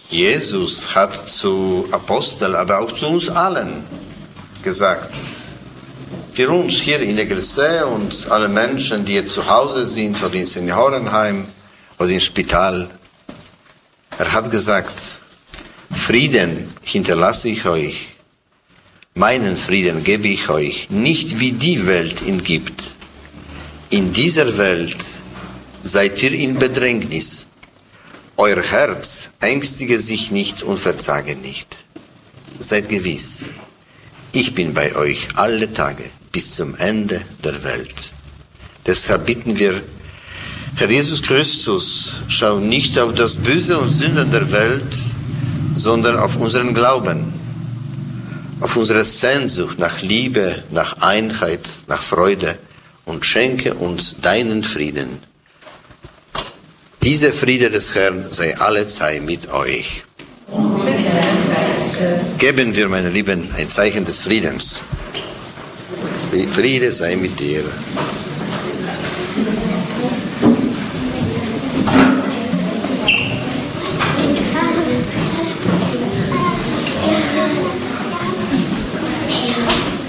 Jesus hat zu Aposteln, aber auch zu uns allen gesagt, für uns hier in Egelsee und alle Menschen, die jetzt zu Hause sind oder im Seniorenheim oder im Spital, er hat gesagt, Frieden hinterlasse ich euch, meinen Frieden gebe ich euch, nicht wie die Welt ihn gibt. In dieser Welt seid ihr in Bedrängnis. Euer Herz ängstige sich nicht und verzage nicht. Seid gewiss, ich bin bei euch alle Tage bis zum Ende der Welt. Deshalb bitten wir, Herr Jesus Christus, schau nicht auf das Böse und Sünden der Welt, sondern auf unseren Glauben, auf unsere Sehnsucht nach Liebe, nach Einheit, nach Freude und schenke uns deinen Frieden. Dieser Friede des Herrn sei allezeit mit euch. Geben wir, meine Lieben, ein Zeichen des Friedens. Friede sei mit dir.